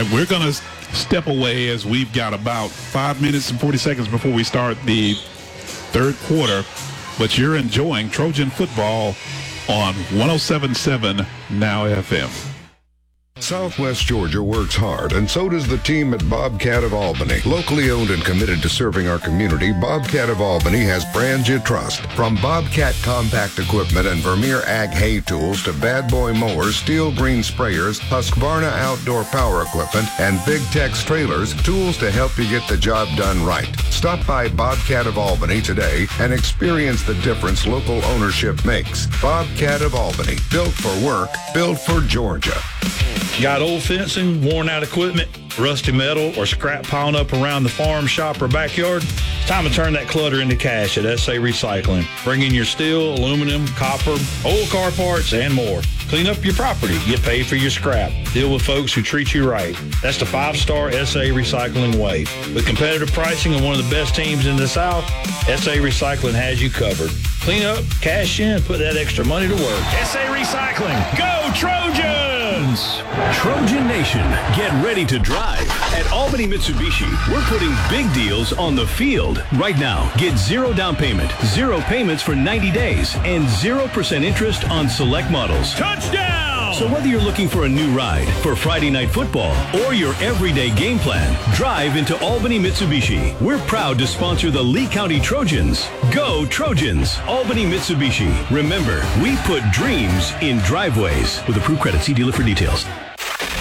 right, we're going to step away as we've got about 5 minutes and 40 seconds before we start the third quarter. But you're enjoying Trojan football on 107.7 Now FM. Southwest Georgia works hard, and so does the team at Bobcat of Albany. Locally owned and committed to serving our community, Bobcat of Albany has brands you trust. From Bobcat compact equipment and Vermeer Ag hay tools to Bad Boy mowers, Steel Green sprayers, Husqvarna outdoor power equipment, and Big Tex trailers, tools to help you get the job done right. Stop by Bobcat of Albany today and experience the difference local ownership makes. Bobcat of Albany, built for work, built for Georgia. Got old fencing, worn out equipment, rusty metal, or scrap piling up around the farm, shop, or backyard? It's time to turn that clutter into cash at SA Recycling. Bring in your steel, aluminum, copper, old car parts, and more. Clean up your property. Get paid for your scrap. Deal with folks who treat you right. That's the 5-star SA Recycling way. With competitive pricing and one of the best teams in the South, SA Recycling has you covered. Clean up, cash in, put that extra money to work. SA Recycling. Go Trojans! Trojan Nation, get ready to drive. At Albany Mitsubishi, we're putting big deals on the field. Right now, get 0 down payment, 0 payments for 90 days, and 0% interest on select models. Touchdown! So whether you're looking for a new ride for Friday Night Football or your everyday game plan, drive into Albany Mitsubishi. We're proud to sponsor the Lee County Trojans. Go Trojans! Albany Mitsubishi. Remember, we put dreams in driveways. With approved credit, see dealer for details.